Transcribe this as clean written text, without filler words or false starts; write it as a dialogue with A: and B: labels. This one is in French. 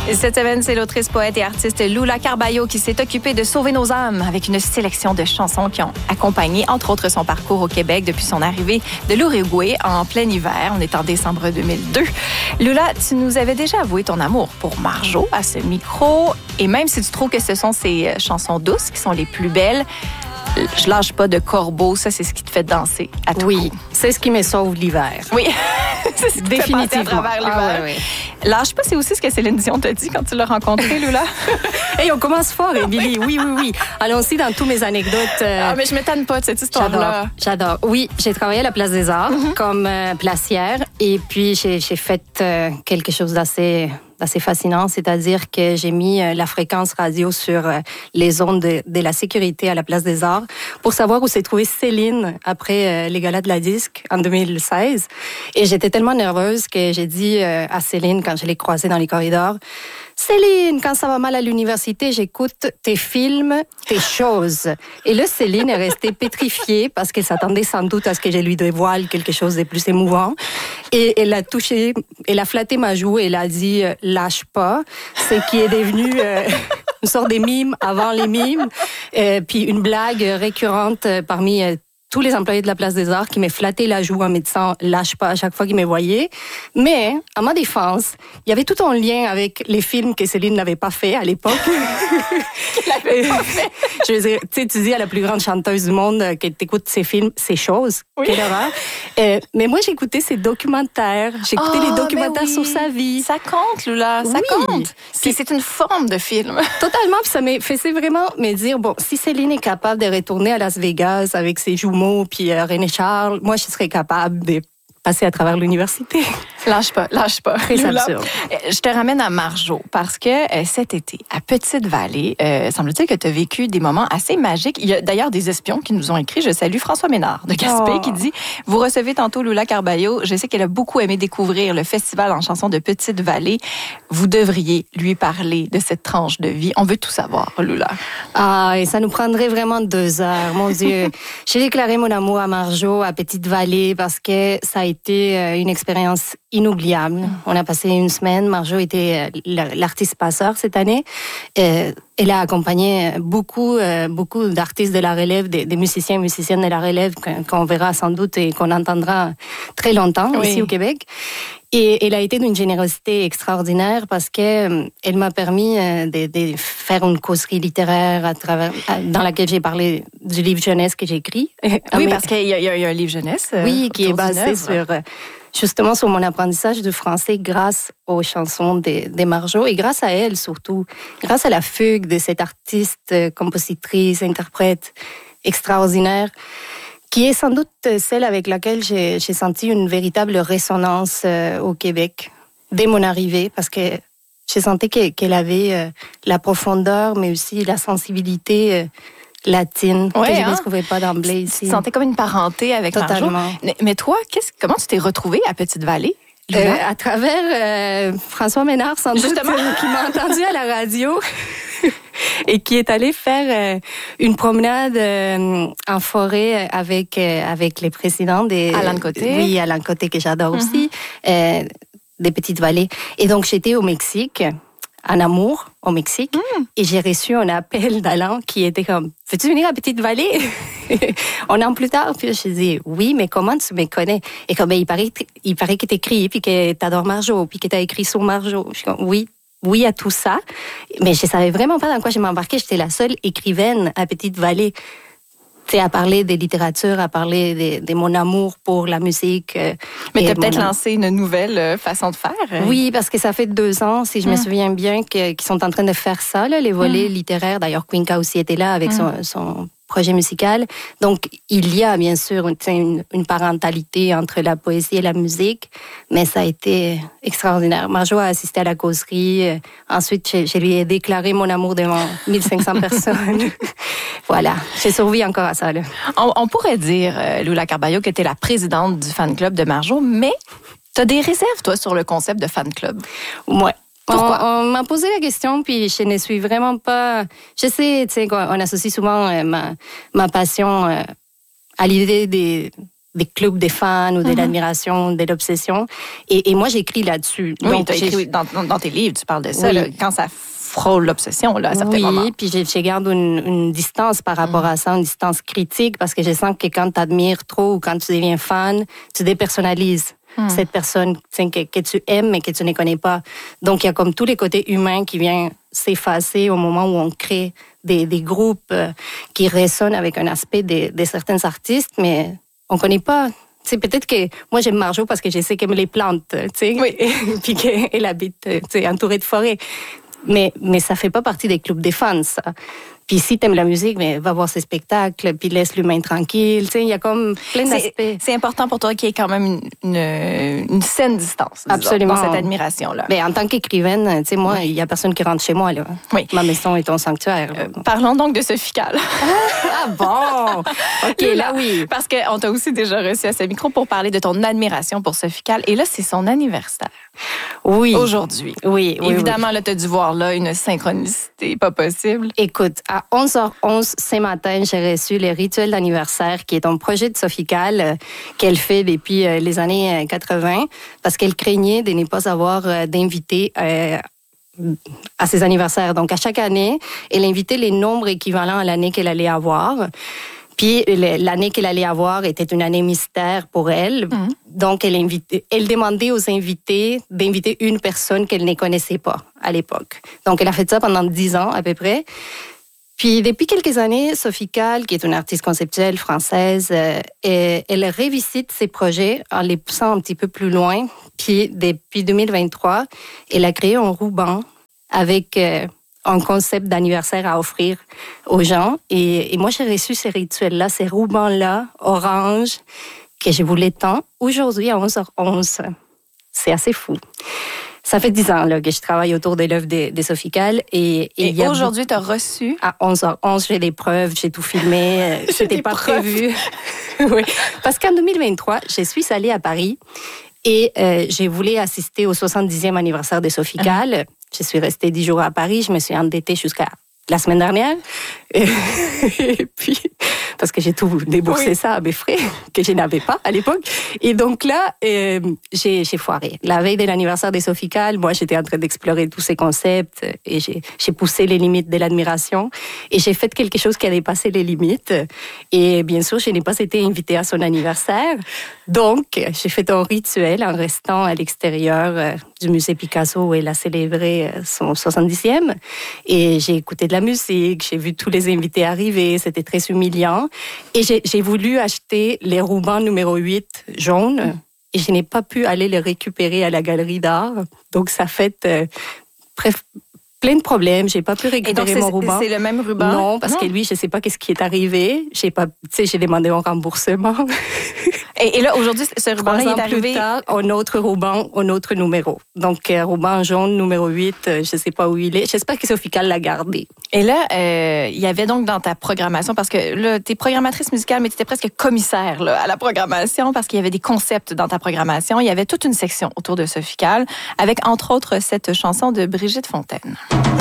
A: Cette semaine, c'est l'autrice, poète et artiste Lula Carballo qui s'est occupée de sauver nos âmes avec une sélection de chansons qui ont accompagné, entre autres, son parcours au Québec depuis son arrivée de l'Uruguay en plein hiver. On est en décembre 2002. Lula, tu nous avais déjà avoué ton amour pour Marjo à ce micro. Et même si tu trouves que ce sont ses chansons douces qui sont les plus belles, je lâche pas de corbeau, ça, c'est ce qui te fait danser à tout coup.
B: C'est ce qui me sauve l'hiver.
A: Oui, c'est ce qui
B: définitivement.
A: te fait passer à travers l'hiver.
B: Ah, ouais.
A: Lâche pas, c'est aussi ce que Céline Dion t'a dit quand tu l'as rencontrée, Lula.
B: Hey, on commence fort, Émilie. Oui. Allons-y dans toutes mes anecdotes.
A: Ah, mais je m'étonne pas de cette histoire-là.
B: J'adore. Oui, j'ai travaillé à la Place des Arts comme placière et puis j'ai fait quelque chose d'assez fascinant, c'est-à-dire que j'ai mis la fréquence radio sur les ondes de la sécurité à la Place des Arts pour savoir où s'est trouvée Céline après les galas de la disque en 2016. Et j'étais tellement nerveuse que j'ai dit à Céline, quand je l'ai croisée dans les corridors, Céline, quand ça va mal à l'université, j'écoute tes films, tes choses. Et là, Céline est restée pétrifiée parce qu'elle s'attendait sans doute à ce que je lui dévoile quelque chose de plus émouvant. Et elle a touché, elle a flatté ma joue et elle a dit « lâche pas », ce qui est devenu une sorte de mime avant les mimes, puis une blague récurrente parmi tous les employés de la Place des Arts qui me flattaient la joue en me disant « lâche pas » à chaque fois qu'ils me voyaient. Mais, à ma défense, il y avait tout un lien avec les films que Céline n'avait pas fait à l'époque.
A: Qu'elle n'avait pas fait.
B: Je veux dire, tu dis à la plus grande chanteuse du monde que t'écoutes ses films, ses choses.
A: Oui.
B: Quelle horreur. Mais moi, j'écoutais ses documentaires. J'écoutais les documentaires sur sa vie.
A: Ça compte, Lula, ça compte. C'est une forme de film.
B: Totalement, puis ça m'a fait vraiment me dire, bon, si Céline est capable de retourner à Las Vegas avec ses jumeaux puis René Charles, moi, je serais capable de passer à travers l'université.
A: Lâche pas.
B: Très absurde.
A: Je te ramène à Marjo parce que cet été, à Petite-Vallée, semble-t-il que tu as vécu des moments assez magiques. Il y a d'ailleurs des espions qui nous ont écrit. Je salue François Ménard de Gaspé qui dit « Vous recevez tantôt Lula Carballo. Je sais qu'elle a beaucoup aimé découvrir le festival en chansons de Petite-Vallée. Vous devriez lui parler de cette tranche de vie. On veut tout savoir, Lula. »
B: Ah, et ça nous prendrait vraiment 2 heures, mon Dieu. J'ai déclaré mon amour à Marjo à Petite-Vallée parce que ça a été une expérience inoubliable. On a passé une semaine. Marjo était l'artiste passeur cette année. Elle a accompagné beaucoup d'artistes de la relève, des musiciens et musiciennes de la relève qu'on verra sans doute et qu'on entendra très longtemps ici au Québec. Et elle a été d'une générosité extraordinaire parce que elle m'a permis de faire une causerie littéraire dans laquelle j'ai parlé du livre jeunesse que j'ai écrit.
A: Oui, parce qu'il y a un livre jeunesse.
B: Oui, qui est basé justement sur mon apprentissage du français grâce aux chansons de Marjo et grâce à elle surtout, grâce à la fugue de cette artiste, compositrice, interprète extraordinaire, qui est sans doute celle avec laquelle j'ai senti une véritable résonance au Québec dès mon arrivée, parce que j'ai senti qu'elle avait la profondeur, mais aussi la sensibilité latine que je ne trouvais pas d'emblée ici.
A: Tu te sentais comme une parenté avec Marjo. Mais toi, comment tu t'es retrouvée à Petite-Vallée?
B: À travers François Ménard, sans doute, qui m'a entendue à la radio et qui est allé faire une promenade en forêt avec les présidents des...
A: Alain Côté.
B: Oui, Alain Côté, que j'adore aussi, des Petites-Vallées. Et donc, j'étais au Mexique, en amour, au Mexique, et j'ai reçu un appel d'Alain qui était comme « Veux-tu venir à Petite-Vallée? » Un an plus tard, puis je dis « Oui, mais comment tu me connais? » Et comme il paraît que t'écris, puis que t'adores Marjo, puis que t'as écrit sur Marjo. Je suis comme « Oui à tout ça. » Mais je savais vraiment pas dans quoi je m'embarquais. J'étais la seule écrivaine à Petite-Vallée. Tu sais, à parler de littérature, à parler de mon amour pour la musique.
A: Mais tu as peut-être lancé une nouvelle façon de faire.
B: Oui, parce que ça fait 2 ans, si je me souviens bien, qu'ils sont en train de faire ça, là, les volets littéraires. D'ailleurs, Quinca aussi était là avec son projet musical. Donc, il y a bien sûr une parentalité entre la poésie et la musique, mais ça a été extraordinaire. Marjo a assisté à la causerie. Ensuite, je lui ai déclaré mon amour devant 1500 personnes. Voilà, j'ai survécu encore à ça. Là.
A: On pourrait dire, Lula Carballo, que tu es la présidente du fan club de Marjo, mais tu as des réserves, toi, sur le concept de fan club.
B: Ouais.
A: Pourquoi?
B: On m'a posé la question, puis je ne suis vraiment pas... Je sais, tu sais, on associe souvent ma passion à l'idée des clubs des fans ou de l'admiration, de l'obsession. Et moi, j'écris là-dessus.
A: Oui,
B: Donc,
A: tu as écrit dans tes livres, tu parles de ça, là, quand ça frôle l'obsession là, à certains moments.
B: Oui, puis je garde une distance par rapport à ça, une distance critique, parce que je sens que quand tu admires trop ou quand tu deviens fan, tu dépersonnalises cette personne que tu aimes mais que tu ne connais pas. Donc, il y a comme tous les côtés humains qui viennent s'effacer au moment où on crée des groupes qui résonnent avec un aspect de certains artistes, mais on ne connaît pas. C'est peut-être que moi j'aime Marjo parce que je sais qu'elle me les plante, tu sais,
A: oui.
B: puis qu'elle habite, tu sais, entourée de forêts. Mais ça fait pas partie des clubs des fans, ça. Puis si t'aimes la musique, mais va voir ses spectacles, puis laisse l'humain tranquille. Tu sais, il y a comme plein d'aspects.
A: C'est important pour toi qu'il y ait quand même une saine distance, disons,
B: absolument,
A: dans cette admiration-là.
B: Mais en tant qu'écrivaine, tu sais, moi, il y a personne qui rentre chez moi, là.
A: Oui.
B: Ma maison est ton sanctuaire.
A: Parlons donc de Sophie Calle.
B: Ah bon? OK, là oui.
A: Parce qu'on t'a aussi déjà reçu à ce micro pour parler de ton admiration pour Sophie Calle. Et là, c'est son anniversaire.
B: Oui.
A: Aujourd'hui.
B: Oui.
A: Évidemment, là, t'as dû voir là une synchronicité pas possible.
B: Écoute, à 11h11 ce matin, j'ai reçu le rituel d'anniversaire, qui est un projet de Sophie Calle qu'elle fait depuis les années 80, parce qu'elle craignait de ne pas avoir d'invités à ses anniversaires. Donc, à chaque année, elle invitait les nombres équivalents à l'année qu'elle allait avoir. Puis l'année qu'elle allait avoir était une année mystère pour elle. Donc, elle demandait aux invités d'inviter une personne qu'elle ne connaissait pas à l'époque. Donc, elle a fait ça pendant 10 ans à peu près. Puis, depuis quelques années, Sophie Calle, qui est une artiste conceptuelle française, elle revisite ses projets en les poussant un petit peu plus loin. Puis, depuis 2023, elle a créé un ruban avec un concept d'anniversaire à offrir aux gens. Et moi, j'ai reçu ces rituels-là, ces rubans-là, orange, que je voulais tant, aujourd'hui à 11h11. C'est assez fou. Ça fait 10 ans là, que je travaille autour de l'œuvre de Sophie Calle. Et
A: aujourd'hui, tu as reçu?
B: À 11h11, j'ai les preuves, j'ai tout filmé. C'était pas prévu. Oui. Parce qu'en 2023, je suis allée à Paris et je voulais assister au 70e anniversaire de Sophie Calle. Je suis restée 10 jours à Paris. Je me suis endettée jusqu'à la semaine dernière. Et puis, parce que j'ai tout déboursé ça à mes frais, que je n'avais pas à l'époque. Et donc là, j'ai foiré. La veille de l'anniversaire de Sophie Calle, moi, j'étais en train d'explorer tous ces concepts et j'ai poussé les limites de l'admiration et j'ai fait quelque chose qui a dépassé les limites. Et bien sûr, je n'ai pas été invitée à son anniversaire. Donc, j'ai fait un rituel en restant à l'extérieur du musée Picasso où elle a célébré son 70e. Et j'ai écouté de la musique, j'ai vu tous les invités arriver, c'était très humiliant. Et j'ai voulu acheter les rubans numéro 8 jaunes et je n'ai pas pu aller les récupérer à la galerie d'art. Donc, ça fait plein de problèmes. J'ai pas pu récupérer mon ruban.
A: C'est le même ruban?
B: Non, parce que lui, je sais pas qu'est-ce qui est arrivé. J'ai demandé un remboursement.
A: Et là, aujourd'hui, ce ruban-là est arrivé...
B: plus tard, un autre ruban, un autre numéro. Donc, ruban jaune numéro 8, je sais pas où il est. J'espère que Sophie Calle l'a gardé.
A: Et là, il y avait donc dans ta programmation, parce que là, t'es programmatrice musicale, mais t'étais presque commissaire là, à la programmation, parce qu'il y avait des concepts dans ta programmation. Il y avait toute une section autour de Sophie Calle, avec entre autres cette chanson de Brigitte Fontaine.